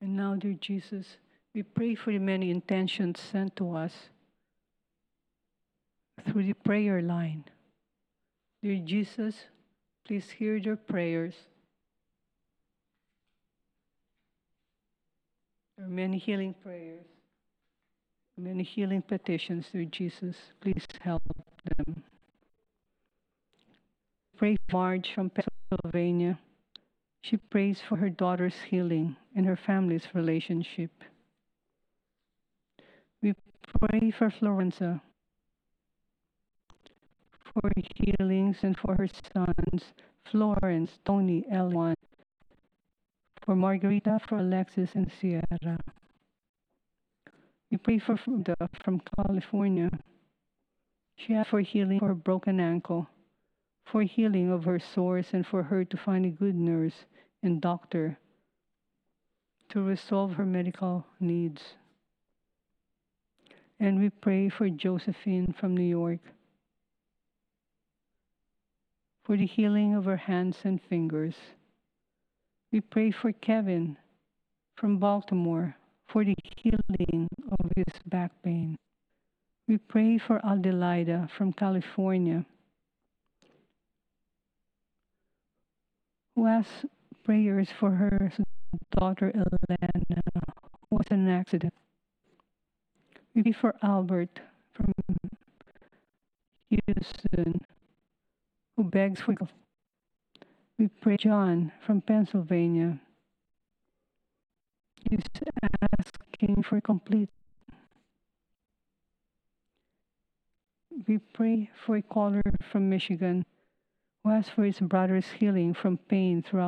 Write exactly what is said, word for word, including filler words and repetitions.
And now, dear Jesus, we pray for the many intentions sent to us through the prayer line. Dear Jesus, please hear their prayers. There are many healing prayers, many healing petitions, dear Jesus. Please help them. Pray for Marge from Pennsylvania. She prays for her daughter's healing and her family's relationship. We pray for Florenza, for healings, and for her sons, Florence, Tony, Elwan, for Margarita, for Alexis, and Sierra. We pray for Fruda from California. She asked for healing for a broken ankle, for healing of her sores, and for her to find a good nurse and doctor to resolve her medical needs. And we pray for Josephine from New York, for the healing of her hands and fingers. We pray for Kevin from Baltimore, for the healing of his back pain. We pray for Adelaida from California, who asks prayers for her daughter Elena, who was in an accident. We pray for Albert from Houston, who begs for help. We pray John from Pennsylvania. He's asking for complete. We pray for a caller from Michigan who asks for his brother's healing from pain throughout